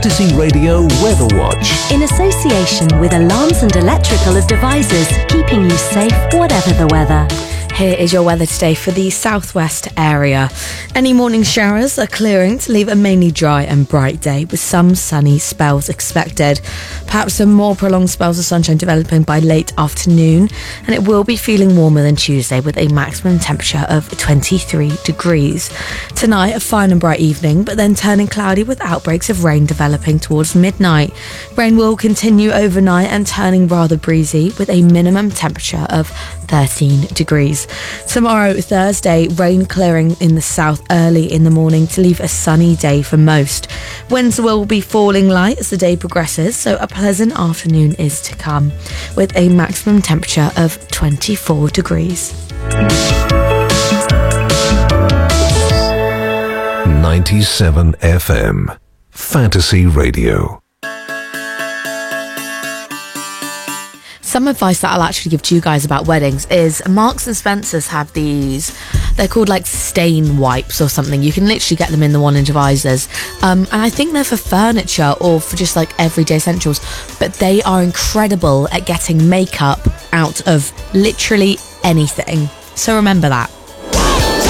Fantasy Radio Weather Watch. In association with Alarms and Electrical Devices, keeping you safe whatever the weather. Here is your weather today for the southwest area. Any morning showers are clearing to leave a mainly dry and bright day with some sunny spells expected. Perhaps some more prolonged spells of sunshine developing by late afternoon, and it will be feeling warmer than Tuesday with a maximum temperature of 23 degrees. Tonight, a fine and bright evening, but then turning cloudy with outbreaks of rain developing towards midnight. Rain will continue overnight and turning rather breezy with a minimum temperature of 13 degrees. Tomorrow, Thursday, rain clearing in the south early in the morning to leave a sunny day for most. Winds will be falling light as the day progresses, so a pleasant afternoon is to come, with a maximum temperature of 24 degrees. 97 FM. Fantasy Radio. Some advice that I'll actually give to you guys about weddings is Marks and Spencer's have these, they're called like stain wipes or something. You can literally get them in the 1-inch visors. And I think they're for furniture or for just like everyday essentials. But they are incredible at getting makeup out of literally anything. So remember that.